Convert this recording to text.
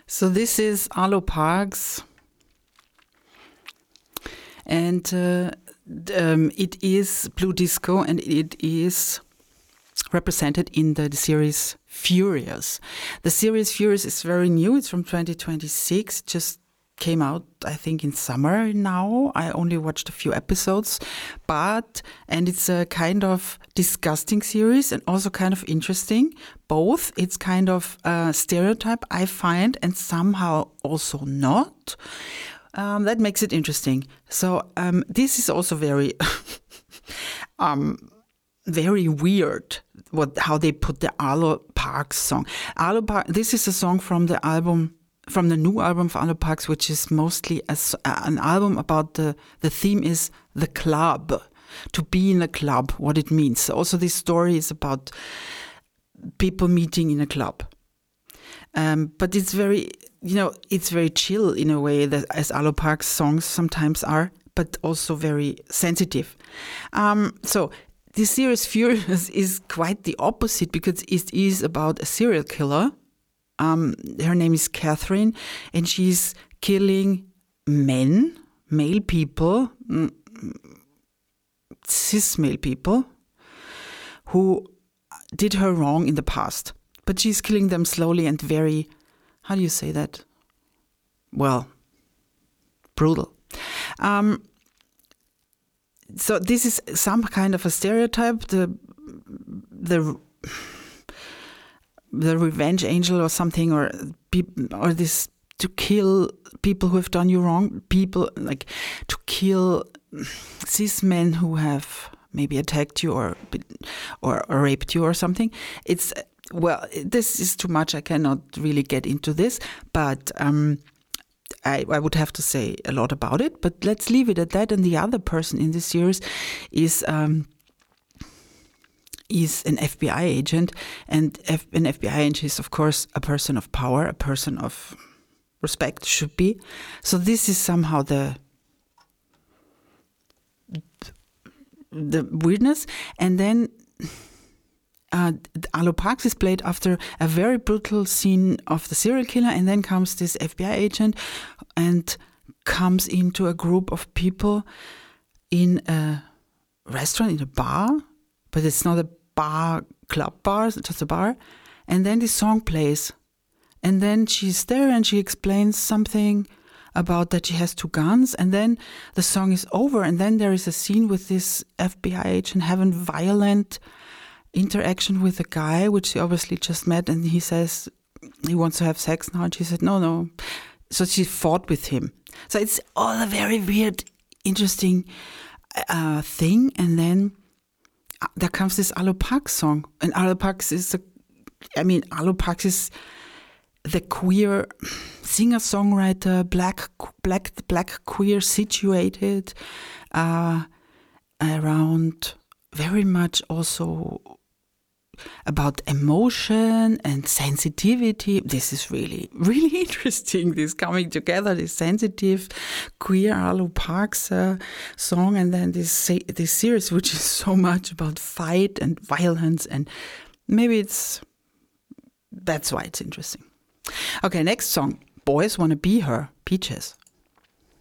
So this is Arlo Parks, and it is Blue Disco, and it is represented in the series Furious. The series Furious is very new. It's from 2026. It just came out, I think, in summer now. I only watched a few episodes, and it's a kind of disgusting series and also kind of interesting. Both. It's kind of a stereotype, I find, and somehow also not. That makes it interesting. So this is also very, very weird how they put the Arlo Parks song. This is a song from the album. From the new album of Arlo Parks, which is mostly an album about the theme is the club, to be in a club, what it means. Also, this story is about people meeting in a club. But it's very, it's very chill in a way, that as Arlo Parks songs sometimes are, but also very sensitive. So this series Furious is quite the opposite, because it is about a serial killer. Her name is Catherine, and she's killing male people, cis male people, who did her wrong in the past. But she's killing them slowly and very, how do you say that? Well, brutal. So this is some kind of a stereotype. The revenge angel or something, or this, to kill people who have done you wrong, people like to kill cis men who have maybe attacked you or raped you or something. It's, well, this is too much. I cannot really get into this, but I would have to say a lot about it. But let's leave it at that. And the other person in this series is an FBI agent, and an FBI agent is, of course, a person of power, a person of respect, should be. So this is somehow the weirdness. And then Arlo Parks is played after a very brutal scene of the serial killer, and then comes this FBI agent and comes into a group of people in a restaurant, in a bar, but it's not a club bar, it's just a bar. And then this song plays. And then she's there and she explains something about that she has 2 guns. And then the song is over. And then there is a scene with this FBI agent having violent interaction with a guy, which she obviously just met. And he says he wants to have sex now. And she said, no. So she fought with him. So it's all a very weird, interesting thing. And then there comes this Arlo Parks song, and Arlo Parks is Arlo Parks is the queer singer-songwriter, black queer, situated around very much also about emotion and sensitivity. This is really, really interesting, this coming together, this sensitive, queer Arlo Parks song, and then this series, which is so much about fight and violence, and maybe that's why it's interesting. Okay, next song, Boys Wanna Be Her, Peaches.